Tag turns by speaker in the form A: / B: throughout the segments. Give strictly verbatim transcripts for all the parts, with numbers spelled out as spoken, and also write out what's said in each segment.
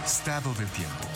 A: Estado del tiempo.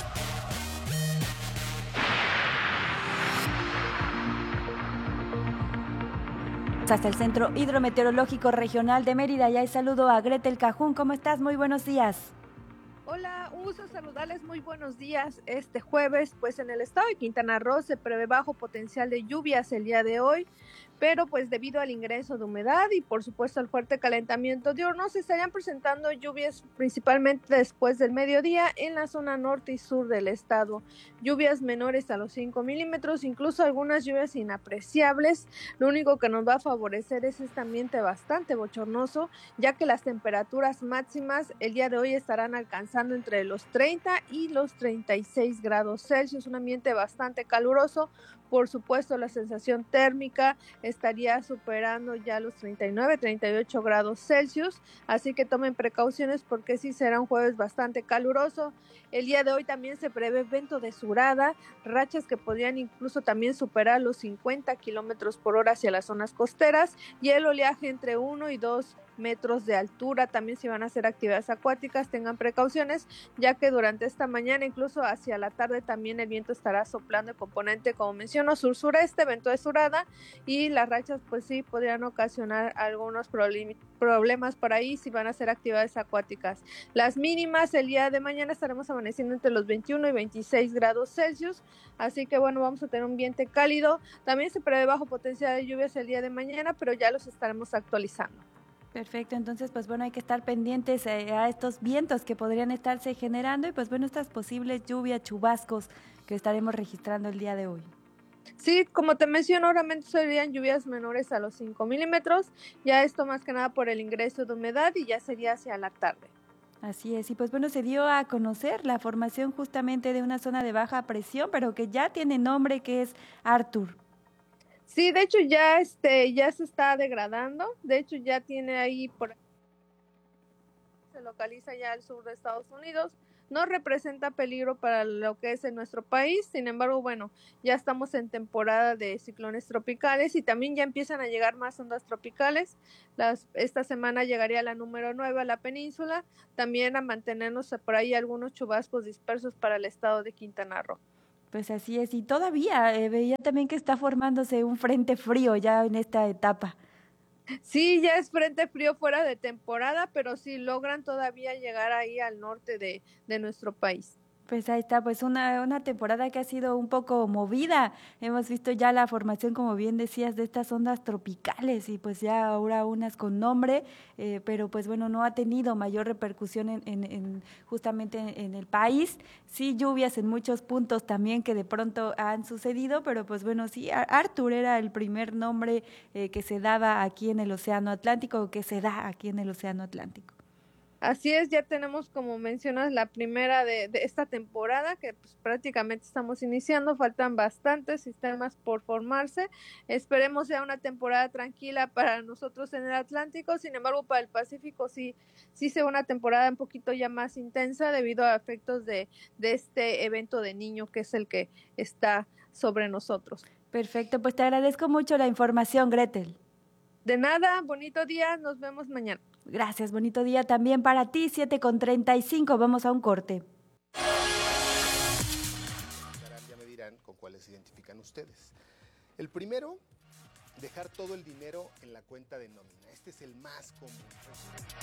B: Hasta el Centro Hidrometeorológico Regional de Mérida. Ya hay saludo a Gretel Cajún. ¿Cómo estás? Muy buenos días.
C: Hola, un gusto saludarles, muy buenos días. Este jueves, pues en el estado de Quintana Roo se prevé bajo potencial de lluvias el día de hoy, pero pues debido al ingreso de humedad y por supuesto al fuerte calentamiento diurno, se estarían presentando lluvias principalmente después del mediodía en la zona norte y sur del estado. Lluvias menores a los cinco milímetros, incluso algunas lluvias inapreciables. Lo único que nos va a favorecer es este ambiente bastante bochornoso, ya que las temperaturas máximas el día de hoy estarán alcanzando entre los treinta y los treinta y seis grados Celsius, un ambiente bastante caluroso. Por supuesto, la sensación térmica estaría superando ya los treinta y nueve, treinta y ocho grados Celsius, así que tomen precauciones porque sí será un jueves bastante caluroso. El día de hoy también se prevé viento de surada, rachas que podrían incluso también superar los cincuenta kilómetros por hora hacia las zonas costeras, y el oleaje entre uno y dos metros de altura. También si van a hacer actividades acuáticas, tengan precauciones, ya que durante esta mañana, incluso hacia la tarde, también el viento estará soplando el componente, como menciono, sur-sureste, viento de surada, y las rachas pues sí podrían ocasionar algunos problem problemas por ahí si van a hacer actividades acuáticas. Las mínimas el día de mañana estaremos amaneciendo entre los veintiuno y veintiséis grados Celsius, así que bueno, vamos a tener un ambiente cálido. También se prevé bajo potencial de lluvias el día de mañana, pero ya los estaremos actualizando.
B: Perfecto, entonces pues bueno, hay que estar pendientes eh, a estos vientos que podrían estarse generando y pues bueno, estas posibles lluvias, chubascos que estaremos registrando el día de hoy.
C: Sí, como te menciono, realmente serían lluvias menores a los cinco milímetros, ya esto más que nada por el ingreso de humedad y ya sería hacia la tarde.
B: Así es, y pues bueno, se dio a conocer la formación justamente de una zona de baja presión, pero que ya tiene nombre, que es Arthur.
C: Sí, de hecho ya este ya se está degradando, de hecho ya tiene ahí por se localiza ya al sur de Estados Unidos, no representa peligro para lo que es en nuestro país. Sin embargo, bueno, ya estamos en temporada de ciclones tropicales y también ya empiezan a llegar más ondas tropicales. Las, esta semana llegaría la número nueve a la península, también a mantenernos por ahí algunos chubascos dispersos para el estado de Quintana Roo.
B: Pues así es, y todavía eh, veía también que está formándose un frente frío ya en esta etapa.
C: Sí, ya es frente frío fuera de temporada, pero sí logran todavía llegar ahí al norte de, de nuestro país.
B: Pues ahí está, pues una, una temporada que ha sido un poco movida. Hemos visto ya la formación, como bien decías, de estas ondas tropicales y pues ya ahora unas con nombre, eh, pero pues bueno, no ha tenido mayor repercusión en, en, en justamente en, en el país. Sí, lluvias en muchos puntos también que de pronto han sucedido, pero pues bueno, sí, Arthur era el primer nombre eh, que se daba aquí en el Océano Atlántico, que se da aquí en el Océano Atlántico.
C: Así es, ya tenemos, como mencionas, la primera de, de esta temporada, que pues, prácticamente estamos iniciando, faltan bastantes sistemas por formarse. Esperemos sea una temporada tranquila para nosotros en el Atlántico. Sin embargo, para el Pacífico sí, sí sea una temporada un poquito ya más intensa debido a efectos de, de este evento de Niño, que es el que está sobre nosotros.
B: Perfecto, pues te agradezco mucho la información, Gretel.
C: De nada, bonito día, nos vemos mañana.
B: Gracias, bonito día también para ti, siete con treinta y cinco, vamos a un corte.
D: Ya me dirán con cuáles se identifican ustedes. El primero, dejar todo el dinero en la cuenta de nómina. Este es el más común.